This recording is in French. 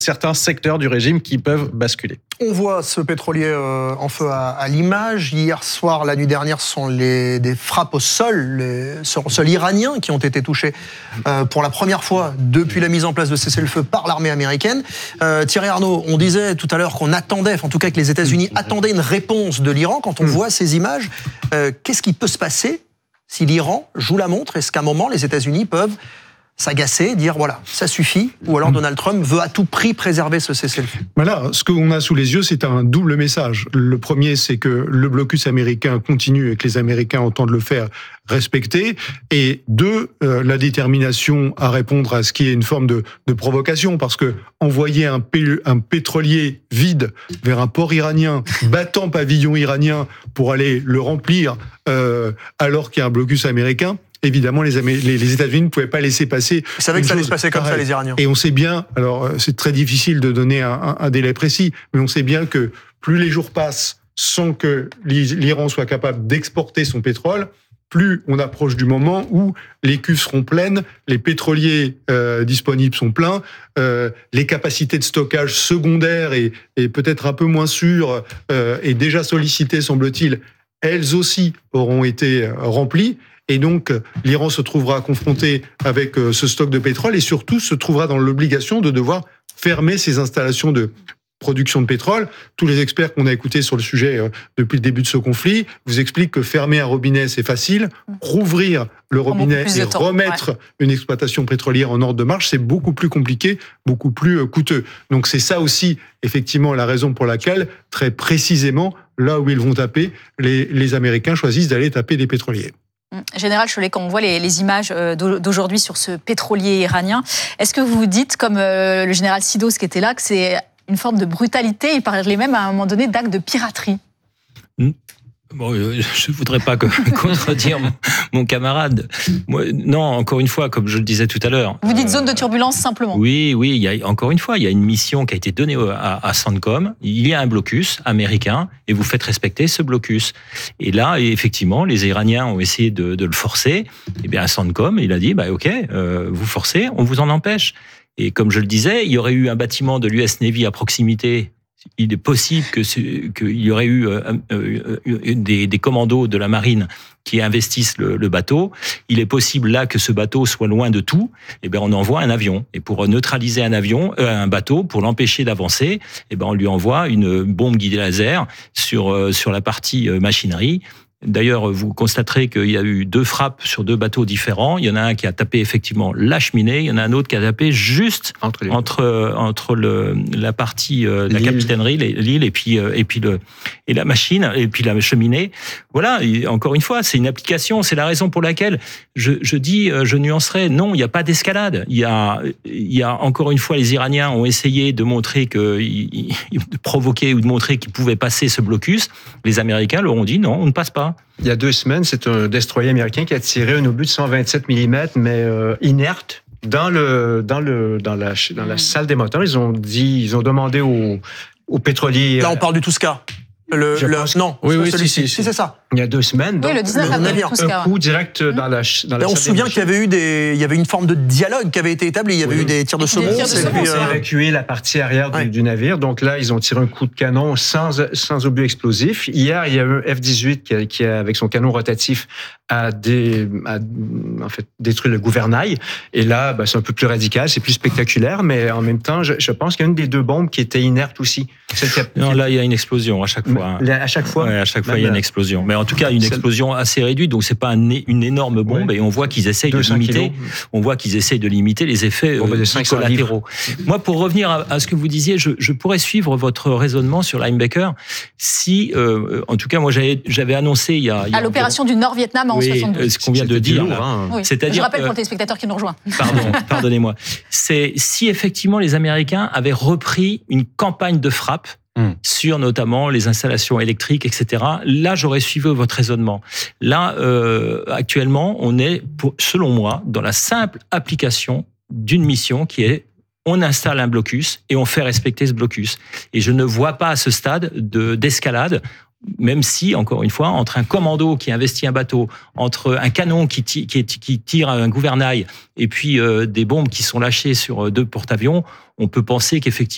certains secteurs du régime qui peuvent basculer. On voit ce pétrolier en feu à l'image. Hier soir, la nuit dernière, ce sont des frappes au sol, sur le sol iranien qui ont été touchés pour la première fois depuis la mise en place de cessez-le-feu par l'armée américaine. Thierry Arnaud, on disait tout à l'heure qu'on attendait, en tout cas que les États-Unis attendaient une réponse de l'Iran. Quand on voit ces images, qu'est-ce qui peut se passer si l'Iran joue la montre? Est-ce qu'à un moment, les États-Unis peuvent s'agacer, dire voilà, ça suffit, ou alors Donald Trump veut à tout prix préserver ce cessez-le-feu? Là, ce qu'on a sous les yeux, c'est un double message. Le premier, c'est que le blocus américain continue et que les Américains entendent le faire respecter. Et deux, la détermination à répondre à ce qui est une forme de provocation, parce que envoyer un pétrolier vide vers un port iranien, battant pavillon iranien pour aller le remplir, alors qu'il y a un blocus américain, évidemment, les États-Unis ne pouvaient pas laisser passer. Ils savaient que ça allait se passer comme ça, les Iraniens. Et on sait bien, alors c'est très difficile de donner un délai précis, mais on sait bien que plus les jours passent sans que l'Iran soit capable d'exporter son pétrole, plus on approche du moment où les cuves seront pleines, les pétroliers disponibles sont pleins, les capacités de stockage secondaires et peut-être un peu moins sûres et déjà sollicitées, semble-t-il, elles aussi auront été remplies. Et donc, l'Iran se trouvera confronté avec ce stock de pétrole et surtout se trouvera dans l'obligation de devoir fermer ses installations de production de pétrole. Tous les experts qu'on a écoutés sur le sujet depuis le début de ce conflit vous expliquent que fermer un robinet, c'est facile. Rouvrir le robinet et remettre une exploitation pétrolière en ordre de marche, c'est beaucoup plus compliqué, beaucoup plus coûteux. Donc c'est ça aussi, effectivement, la raison pour laquelle, très précisément, là où ils vont taper, les Américains choisissent d'aller taper des pétroliers. Général Chollet, quand on voit les images d'aujourd'hui sur ce pétrolier iranien, est-ce que vous vous dites, comme le général Sidos qui était là, que c'est une forme de brutalité? Il parlait même à un moment donné d'acte de piraterie. Bon, je ne voudrais pas contredire mon camarade. Moi, non, encore une fois, comme je le disais tout à l'heure. Vous dites zone de turbulence simplement. Oui, encore une fois, il y a une mission qui a été donnée à CENTCOM. Il y a un blocus américain et vous faites respecter ce blocus. Et là, effectivement, les Iraniens ont essayé de le forcer. Et bien, CENTCOM, il a dit, OK, vous forcez, on vous en empêche. Et comme je le disais, il y aurait eu un bâtiment de l'US Navy à proximité. Il est possible qu'il y aurait eu des commandos de la marine qui investissent le bateau. Il est possible là que ce bateau soit loin de tout. Eh bien, on envoie un avion. Et pour neutraliser un bateau, pour l'empêcher d'avancer, eh bien, on lui envoie une bombe guidée laser sur la partie machinerie. D'ailleurs, vous constaterez qu'il y a eu 2 frappes sur 2 bateaux différents. Il y en a un qui a tapé effectivement la cheminée, il y en a un autre qui a tapé juste entre la partie la capitainerie, l'île et la machine et puis la cheminée. Voilà. Et encore une fois, c'est une application. C'est la raison pour laquelle je nuancerai. Non, il n'y a pas d'escalade. Il y a encore une fois, les Iraniens ont essayé de montrer de provoquer ou de montrer qu'ils pouvaient passer ce blocus. Les Américains leur ont dit non, on ne passe pas. Il y a 2 semaines, c'est un destroyer américain qui a tiré un obus de 127 mm, mais inerte, dans la salle des moteurs. Ils ont demandé aux pétroliers. Là, on parle du Tuska. Non, oui, si, c'est ça. Il y a 2 semaines. Oui, le 19 avril. Un coup direct dans la on se souvient qu'il y avait une forme de dialogue qui avait été établie. Il y avait eu des tirs de semonce. Ils ont évacué la partie arrière du navire. Donc là, ils ont tiré un coup de canon sans obus explosif. Hier, il y a un F-18 qui avec son canon rotatif, a détruit le gouvernail. Et là, c'est un peu plus radical, c'est plus spectaculaire. Mais en même temps, je pense qu'il y a une des 2 bombes qui était inerte aussi. Non, là, il y a une explosion à chaque fois. À chaque fois. Ouais, à chaque fois, il y a une explosion. Mais en tout cas, une explosion assez réduite, donc c'est pas une énorme bombe. Et on voit qu'ils essayent de limiter. On voit qu'ils essayent de limiter les effets collatéraux. Moi, pour revenir à ce que vous disiez, je pourrais suivre votre raisonnement sur Linebacker. Si, en tout cas, moi, j'avais annoncé il y a l'opération du Nord-Vietnam en 72. Ce qu'on vient de dire. Oui. C'est-à-dire, je rappelle pour les téléspectateurs qui nous rejoignent. Pardonnez-moi. C'est si effectivement les Américains avaient repris une campagne de frappe sur notamment les installations électriques, etc. Là, j'aurais suivi votre raisonnement. Là, actuellement, on est, selon moi, dans la simple application d'une mission qui est on installe un blocus et on fait respecter ce blocus. Et je ne vois pas à ce stade d'escalade, même si, encore une fois, entre un commando qui investit un bateau, entre un canon qui tire un gouvernail et puis des bombes qui sont lâchées sur 2 porte-avions, on peut penser qu'effectivement